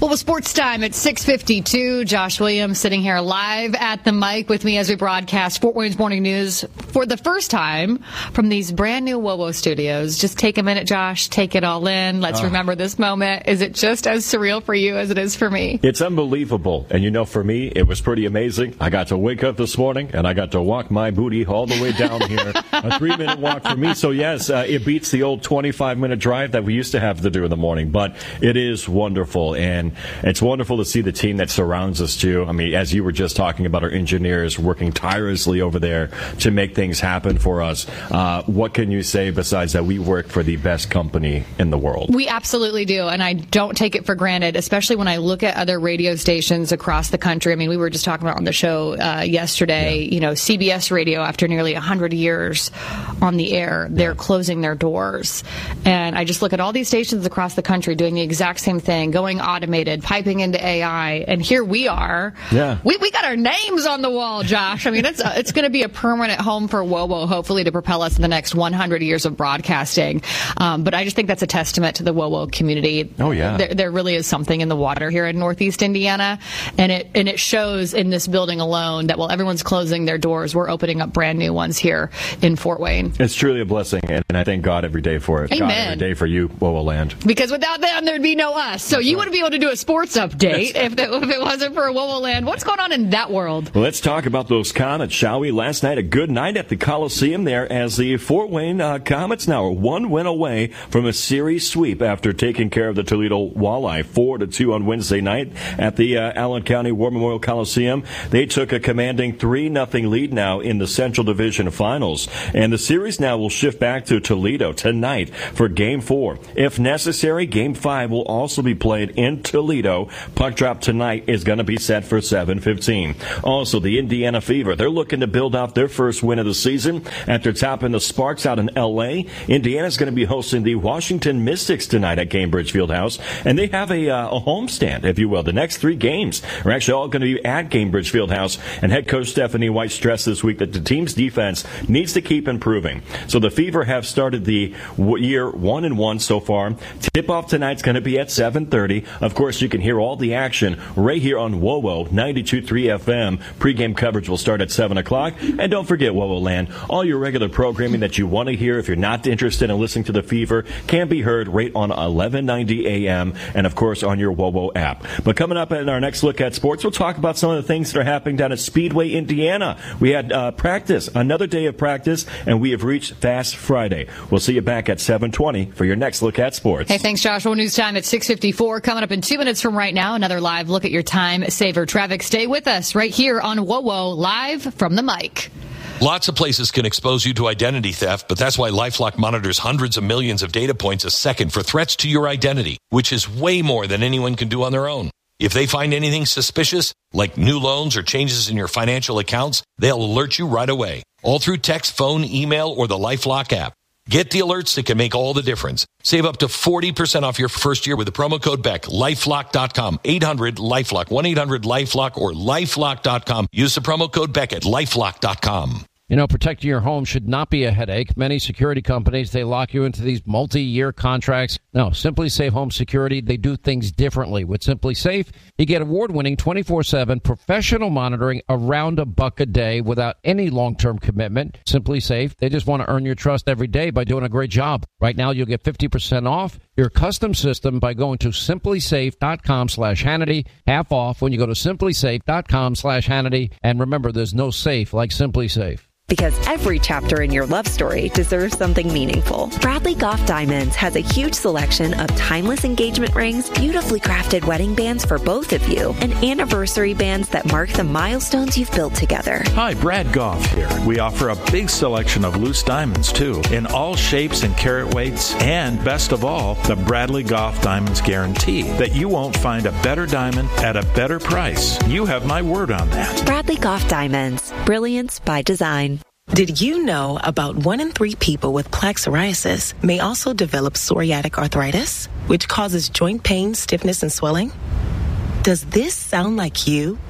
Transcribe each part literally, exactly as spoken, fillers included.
Well, sports time at six fifty-two. Josh Williams sitting here live at the mic with me as we broadcast Fort Wayne's Morning News for the first time from these brand new WOWO studios. Just take a minute, Josh. Take it all in. Let's oh. remember this moment. Is it just as surreal for you as it is for me? It's unbelievable. And you know, for me, it was pretty amazing. I got to wake up this morning and I got to walk my booty all the way down here. A three-minute walk for me. So, yes, uh, it beats the old twenty-five minute drive that we used to have to do in the morning. But it is wonderful. And it's wonderful to see the team that surrounds us, too. I mean, as you were just talking about, our engineers working tirelessly over there to make things happen for us. Uh, what can you say besides that we work for the best company in the world? We absolutely do, and I don't take it for granted, especially when I look at other radio stations across the country. I mean, we were just talking about on the show uh, yesterday, yeah. you know, C B S Radio, after nearly one hundred years on the air, they're yeah. closing their doors. And I just look at all these stations across the country doing the exact same thing, going automated, piping into A I, and here we are. Yeah. We we got our names on the wall, Josh. I mean, it's uh, it's going to be a permanent home for WOWO, hopefully to propel us in the next one hundred years of broadcasting. Um, but I just think that's a testament to the WOWO community. Oh yeah. There, there really is something in the water here in Northeast Indiana, and it and it shows in this building alone that while everyone's closing their doors, we're opening up brand new ones here in Fort Wayne. It's truly a blessing, and, and I thank God every day for it. Amen. God every day for you, WOWO Land. Because without them, there'd be no us. So that's you right. wouldn't be able to do a sports update if, the, if it wasn't for WOWO Land. What's going on in that world? Well, let's talk about those Comets, shall we? Last night, a good night at the Coliseum there as the Fort Wayne uh, Comets now are one win away from a series sweep after taking care of the Toledo Walleye four to two on Wednesday night at the uh, Allen County War Memorial Coliseum. They took a commanding three nothing lead now in the Central Division Finals. And the series now will shift back to Toledo tonight for Game four. If necessary, Game five will also be played in Toledo. Puck drop tonight is going to be set for seven fifteen. Also, the Indiana Fever, they're looking to build off their first win of the season after topping the Sparks out in L A. Indiana's going to be hosting the Washington Mystics tonight at Cambridge Fieldhouse, and they have a, uh, a homestand, if you will. The next three games are actually all going to be at Cambridge Fieldhouse, and head coach Stephanie White stressed this week that the team's defense needs to keep improving. So the Fever have started the year one and one so far. Tip-off tonight's going to be at seven thirty. Of course, you can hear all the action right here on WOWO ninety-two point three F M. Pre-game coverage will start at seven o'clock. And don't forget, WOWO Land, all your regular programming that you want to hear if you're not interested in listening to the Fever can be heard right on eleven ninety A M and, of course, on your WOWO app. But coming up in our next look at sports, we'll talk about some of the things that are happening down at Speedway, Indiana. We had uh, practice, another day of practice, and we have reached Fast Friday. We'll see you back at seven twenty for your next look at sports. Hey, thanks, Josh. Well, news time at six fifty-four. Coming up in two minutes from right now, another live look at your time saver traffic. Stay with us right here on WOWO, live from the mic. Lots of places can expose you to identity theft, but that's why LifeLock monitors hundreds of millions of data points a second for threats to your identity, which is way more than anyone can do on their own. If they find anything suspicious, like new loans or changes in your financial accounts, they'll alert you right away, all through text, phone, email, or the LifeLock app. Get the alerts that can make all the difference. Save up to forty percent off your first year with the promo code Beck. lifelock dot com, eight hundred LifeLock, one eight hundred LifeLock, or lifelock dot com. Use the promo code Beck at lifelock dot com. You know, protecting your home should not be a headache. Many security companies, they lock you into these multi-year contracts. No, Simply Safe Home Security, they do things differently. With Simply Safe, you get award-winning twenty-four seven professional monitoring around a buck a day without any long-term commitment. Simply Safe, they just want to earn your trust every day by doing a great job. Right now, you'll get fifty percent off your custom system by going to simply safe dot com slash Hannity. Half off when you go to simply safe dot com slash Hannity. And remember, there's no safe like Simply Safe. Because every chapter in your love story deserves something meaningful. Bradley Goff Diamonds has a huge selection of timeless engagement rings, beautifully crafted wedding bands for both of you, and anniversary bands that mark the milestones you've built together. Hi, Brad Goff here. We offer a big selection of loose diamonds, too, in all shapes and carat weights, and best of all, the Bradley Goff Diamonds guarantee that you won't find a better diamond at a better price. You have my word on that. Bradley Goff Diamonds. Brilliance by design. Did you know about one in three people with plaque psoriasis may also develop psoriatic arthritis, which causes joint pain, stiffness, and swelling? Does this sound like you?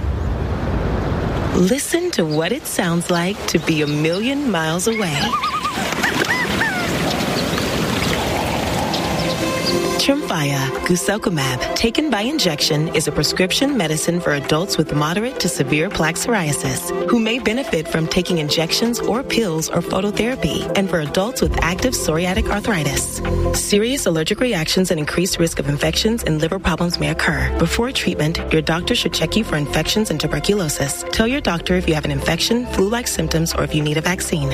Listen to what it sounds like to be a million miles away. Tremfya, guselkumab, taken by injection, is a prescription medicine for adults with moderate to severe plaque psoriasis who may benefit from taking injections or pills or phototherapy, and for adults with active psoriatic arthritis. Serious allergic reactions and increased risk of infections and liver problems may occur. Before treatment, your doctor should check you for infections and tuberculosis. Tell your doctor if you have an infection, flu-like symptoms, or if you need a vaccine.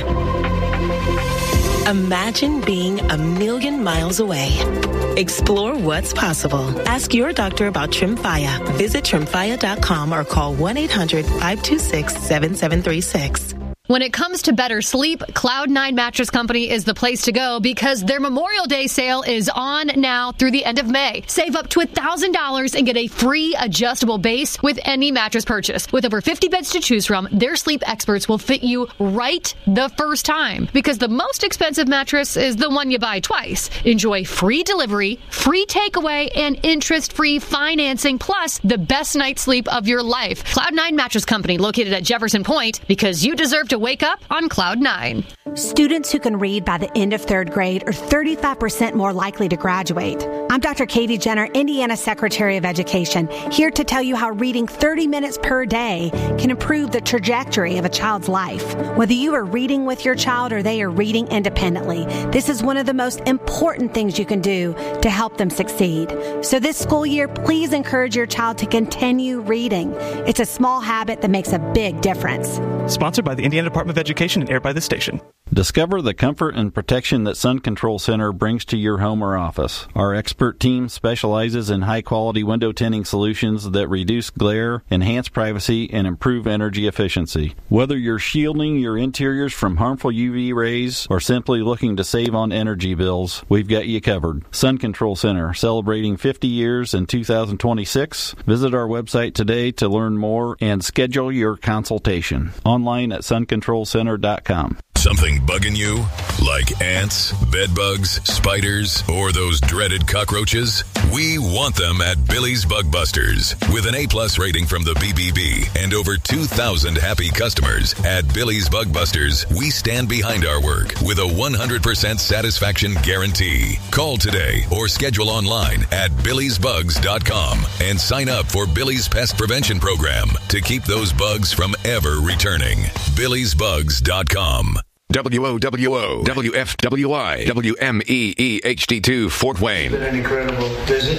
Imagine being a million miles away. Explore what's possible. Ask your doctor about Tremfya. Visit tremfya dot com or call one eight hundred five two six seven seven three six. When it comes to better sleep, Cloud nine Mattress Company is the place to go because their Memorial Day sale is on now through the end of May. Save up to one thousand dollars and get a free adjustable base with any mattress purchase. With over fifty beds to choose from, their sleep experts will fit you right the first time because the most expensive mattress is the one you buy twice. Enjoy free delivery, free takeaway, and interest-free financing, plus the best night's sleep of your life. Cloud nine Mattress Company, located at Jefferson Point, because you deserve to wake up on Cloud nine. Students who can read by the end of third grade are thirty-five percent more likely to graduate. I'm Doctor Katie Jenner, Indiana Secretary of Education, here to tell you how reading thirty minutes per day can improve the trajectory of a child's life. Whether you are reading with your child or they are reading independently, this is one of the most important things you can do to help them succeed. So this school year, please encourage your child to continue reading. It's a small habit that makes a big difference. Sponsored by the Indiana Department of Education and aired by this station. Discover the comfort and protection that Sun Control Center brings to your home or office. Our expert team specializes in high-quality window tinting solutions that reduce glare, enhance privacy, and improve energy efficiency. Whether you're shielding your interiors from harmful U V rays or simply looking to save on energy bills, we've got you covered. Sun Control Center, celebrating fifty years in two thousand twenty-six. Visit our website today to learn more and schedule your consultation. Online at sun control center dot com. Something bugging you? Like ants, bedbugs, spiders, or those dreaded cockroaches? We want them at Billy's Bug Busters. With an A-plus rating from the B B B and over two thousand happy customers, at Billy's Bug Busters, we stand behind our work with a one hundred percent satisfaction guarantee. Call today or schedule online at billys bugs dot com and sign up for Billy's Pest Prevention Program to keep those bugs from ever returning. billys bugs dot com. W O W O, W F W I, W M E E H D two, Fort Wayne. It's been an incredible visit.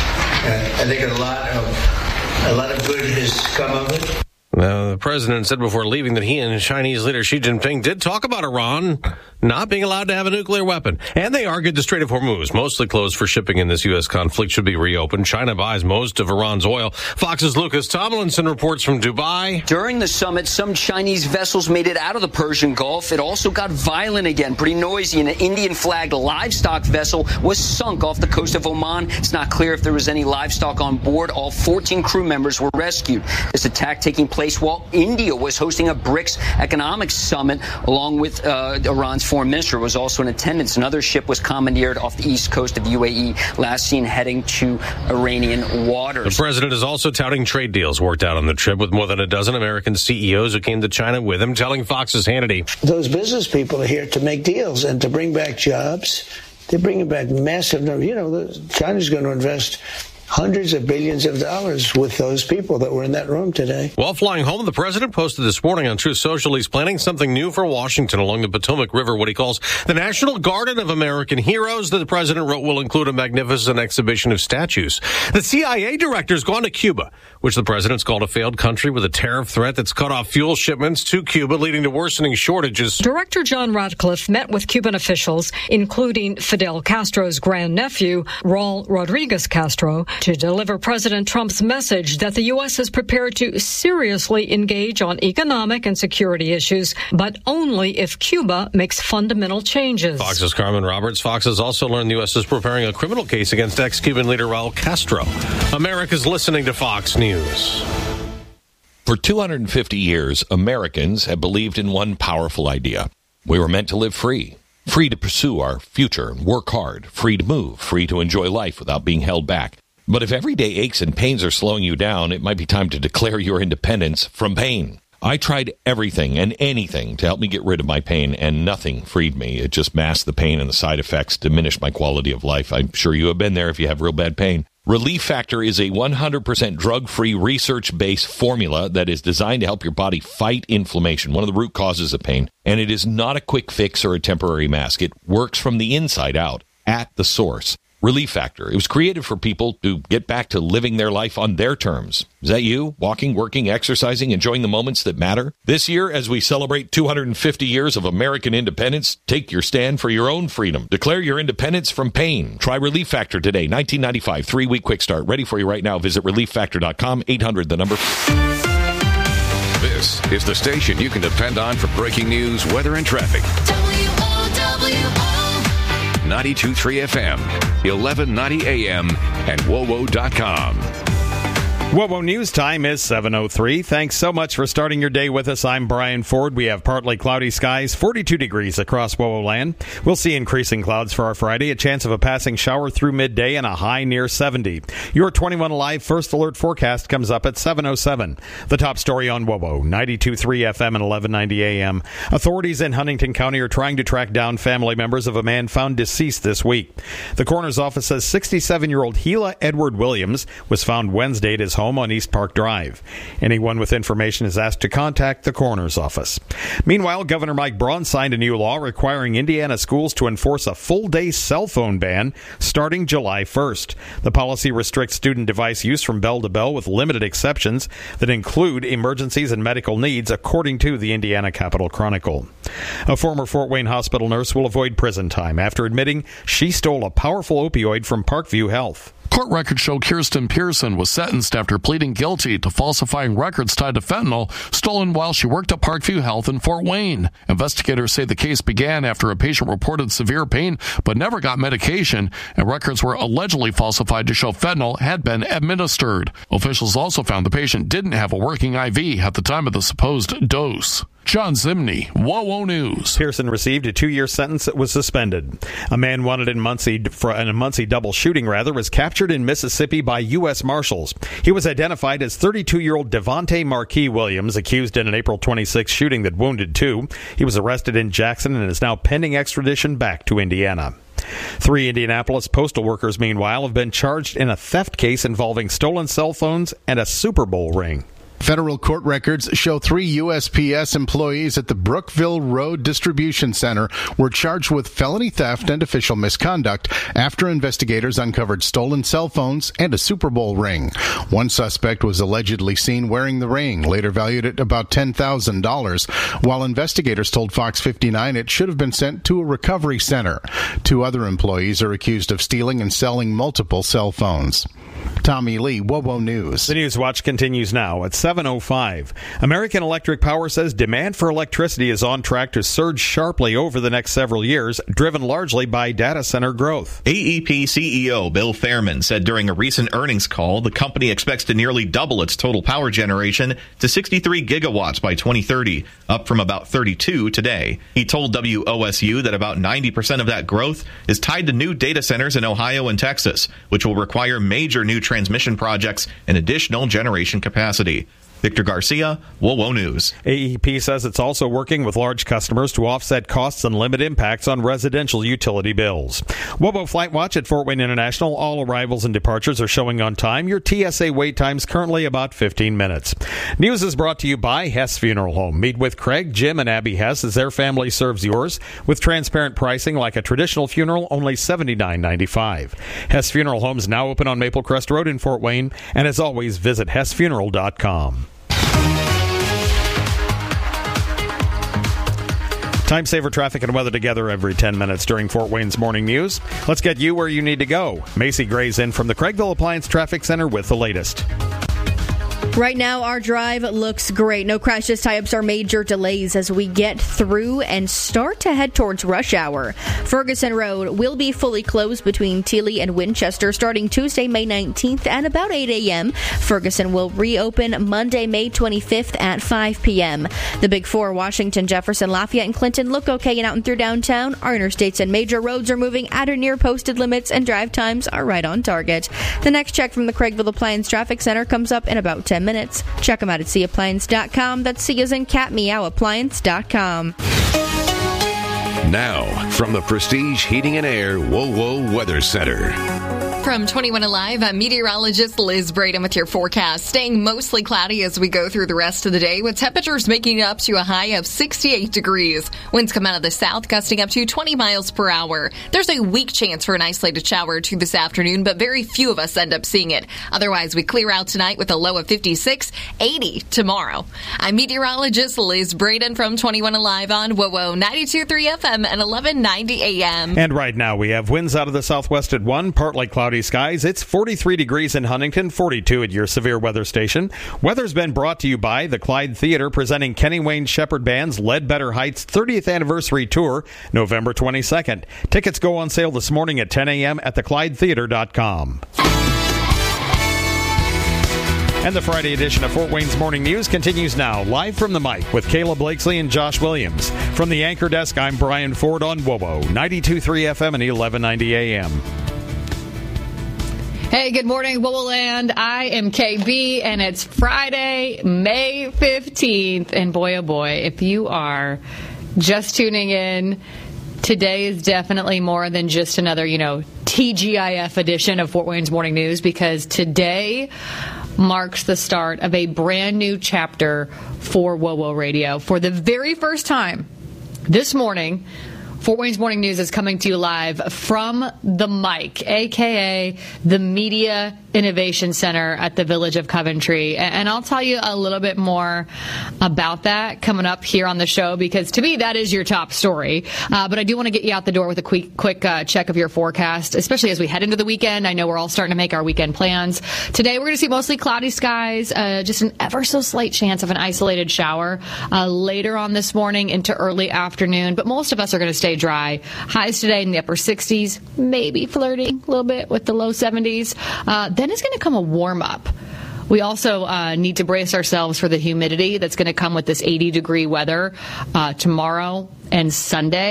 Uh, I think a lot of a lot of good has come of it. Now, the president said before leaving that he and Chinese leader Xi Jinping did talk about Iran not being allowed to have a nuclear weapon. And they argued the Strait of Hormuz, mostly closed for shipping in this U S conflict, should be reopened. China buys most of Iran's oil. Fox's Lucas Tomlinson reports from Dubai. During the summit, some Chinese vessels made it out of the Persian Gulf. It also got violent again, pretty noisy. An Indian-flagged livestock vessel was sunk off the coast of Oman. It's not clear if there was any livestock on board. All fourteen crew members were rescued. This attack taking place while India was hosting a BRICS economic summit, along with uh, Iran's foreign minister was also in attendance. Another ship was commandeered off the east coast of U A E, last seen heading to Iranian waters. The president is also touting trade deals worked out on the trip with more than a dozen American C E Os who came to China with him, telling Fox's Hannity. Those business people are here to make deals and to bring back jobs. They're bringing back massive numbers. You know, China's going to invest hundreds of billions of dollars with those people that were in that room today. While flying home, the president posted this morning on Truth Social he's planning something new for Washington along the Potomac River, what he calls the National Garden of American Heroes that the president wrote will include a magnificent exhibition of statues. The C I A director's gone to Cuba, which the president's called a failed country with a tariff threat that's cut off fuel shipments to Cuba, leading to worsening shortages. Director John Ratcliffe met with Cuban officials, including Fidel Castro's grandnephew, Raul Rodriguez Castro, to deliver President Trump's message that the U S is prepared to seriously engage on economic and security issues, but only if Cuba makes fundamental changes. Fox's Carmen Roberts. Fox has also learned the U S is preparing a criminal case against ex-Cuban leader Raul Castro. America's listening to Fox News. For two hundred fifty years, Americans have believed in one powerful idea. We were meant to live free. Free to pursue our future and work hard. Free to move. Free to enjoy life without being held back. But if everyday aches and pains are slowing you down, it might be time to declare your independence from pain. I tried everything and anything to help me get rid of my pain, and nothing freed me. It just masked the pain, and the side effects diminished my quality of life. I'm sure you have been there if you have real bad pain. Relief Factor is a one hundred percent drug-free, research-based formula that is designed to help your body fight inflammation, one of the root causes of pain. And it is not a quick fix or a temporary mask. It works from the inside out, at the source. Relief Factor. It was created for people to get back to living their life on their terms. Is that you? Walking, working, exercising, enjoying the moments that matter? This year, as we celebrate two hundred fifty years of American independence, take your stand for your own freedom. Declare your independence from pain. Try Relief Factor today. nineteen ninety-five, three-week quick start. Ready for you right now. Visit relief factor dot com, eight hundred, the number. This is the station you can depend on for breaking news, weather, and traffic. W O W O ninety-two point three F M, eleven ninety A M, and W O W O dot com. W O W O News time is seven oh three. Thanks so much for starting your day with us. I'm Brian Ford. We have partly cloudy skies, forty-two degrees across W O W O land. We'll see increasing clouds for our Friday, a chance of a passing shower through midday, and a high near seventy. Your twenty-one Alive First Alert forecast comes up at seven oh seven. The top story on W O W O, ninety-two point three F M and eleven ninety A M. Authorities in Huntington County are trying to track down family members of a man found deceased this week. The coroner's office says sixty-seven-year-old Gila Edward Williams was found Wednesday at his home on East Park Drive. Anyone with information is asked to contact the coroner's office. Meanwhile, Governor Mike Braun signed a new law requiring Indiana schools to enforce a full-day cell phone ban starting July first. The policy restricts student device use from bell to bell with limited exceptions that include emergencies and medical needs, according to the Indiana Capitol Chronicle. A former Fort Wayne hospital nurse will avoid prison time after admitting she stole a powerful opioid from Parkview Health. Court records show Kirsten Pearson was sentenced after pleading guilty to falsifying records tied to fentanyl stolen while she worked at Parkview Health in Fort Wayne. Investigators say the case began after a patient reported severe pain but never got medication, and records were allegedly falsified to show fentanyl had been administered. Officials also found the patient didn't have a working I V at the time of the supposed dose. John Zimney, W O W O News. Pearson received a two-year sentence that was suspended. A man wanted in Muncie for a Muncie double shooting, rather, was captured in Mississippi by U S Marshals. He was identified as thirty-two-year-old Devontae Marquis Williams, accused in an April twenty-sixth shooting that wounded two. He was arrested in Jackson and is now pending extradition back to Indiana. Three Indianapolis postal workers, meanwhile, have been charged in a theft case involving stolen cell phones and a Super Bowl ring. Federal court records show three U S P S employees at the Brookville Road Distribution Center were charged with felony theft and official misconduct after investigators uncovered stolen cell phones and a Super Bowl ring. One suspect was allegedly seen wearing the ring, later valued at about ten thousand dollars, while investigators told Fox fifty-nine it should have been sent to a recovery center. Two other employees are accused of stealing and selling multiple cell phones. Tommy Lee, W O W O News. The News Watch continues now at seven oh five. American Electric Power says demand for electricity is on track to surge sharply over the next several years, driven largely by data center growth. A E P C E O Bill Fairman said during a recent earnings call the company expects to nearly double its total power generation to sixty-three gigawatts by twenty thirty, up from about thirty-two today. He told W O S U that about ninety percent of that growth is tied to new data centers in Ohio and Texas, which will require major new transmission projects and additional generation capacity. Victor Garcia, W O W O News. A E P says it's also working with large customers to offset costs and limit impacts on residential utility bills. W O W O Flight Watch at Fort Wayne International. All arrivals and departures are showing on time. Your T S A wait time's currently about fifteen minutes. News is brought to you by Hess Funeral Home. Meet with Craig, Jim, and Abby Hess as their family serves yours with transparent pricing like a traditional funeral, only seventy-nine ninety-five. Hess Funeral Home's now open on Maple Crest Road in Fort Wayne, and as always, visit hess funeral dot com. Time saver traffic and weather together every ten minutes during Fort Wayne's morning news. Let's get you where you need to go. Macy Gray's in from the Craigville Appliance Traffic Center with the latest. Right now, our drive looks great. No crashes, tie-ups, or major delays as we get through and start to head towards rush hour. Ferguson Road will be fully closed between Tealy and Winchester starting Tuesday, May nineteenth at about eight a.m. Ferguson will reopen Monday, May twenty-fifth at five p.m. The Big Four, Washington, Jefferson, Lafayette, and Clinton look okay and out and through downtown. Our interstates and major roads are moving at or near posted limits, and drive times are right on target. The next check from the Craigville Appliance Traffic Center comes up in about ten ten minutes. Check them out at sea appliance dot com. That's C as in cat, meow appliance dot com. Now, from the Prestige Heating and Air WoWo Weather Center. From twenty-one Alive, I'm meteorologist Liz Braden with your forecast. Staying mostly cloudy as we go through the rest of the day, with temperatures making up to a high of sixty-eight degrees. Winds come out of the south, gusting up to twenty miles per hour. There's a weak chance for an isolated shower or two this afternoon, but very few of us end up seeing it. Otherwise, we clear out tonight with a low of fifty-six, eighty tomorrow. I'm meteorologist Liz Braden from twenty-one Alive on WoWo ninety-two point three F M and eleven ninety A M. And right now we have winds out of the southwest at one, partly cloudy skies. It's forty-three degrees in Huntington, forty-two at your severe weather station. Weather's been brought to you by the Clyde Theater, presenting Kenny Wayne Shepherd Band's Ledbetter Heights thirtieth Anniversary Tour, November twenty-second. Tickets go on sale this morning at ten a.m. at the clyde theater dot com. And the Friday edition of Fort Wayne's Morning News continues now, live from the mic with Kayla Blakesley and Josh Williams. From the anchor desk, I'm Brian Ford on WoWo ninety-two point three F M and eleven ninety A M. Hey, good morning, WoWo Land. I am K B, and it's Friday, May fifteenth. And boy, oh boy, if you are just tuning in, today is definitely more than just another, you know, T G I F edition of Fort Wayne's Morning News, because today marks the start of a brand new chapter for WoWo Radio. For the very first time this morning, Fort Wayne's Morning News is coming to you live from the mic, a k a the Media Innovation Center at the Village of Coventry. And I'll tell you a little bit more about that coming up here on the show, because to me, that is your top story. Uh, but I do want to get you out the door with a quick, quick uh, check of your forecast, especially as we head into the weekend. I know we're all starting to make our weekend plans. Today, we're going to see mostly cloudy skies, uh, just an ever so slight chance of an isolated shower uh, later on this morning into early afternoon. But most of us are going to stay dry. Highs today in the upper sixties, maybe flirting a little bit with the low seventies. Uh, then it's going to come a warm up. We also uh, need to brace ourselves for the humidity that's going to come with this eighty degree weather uh, tomorrow and Sunday.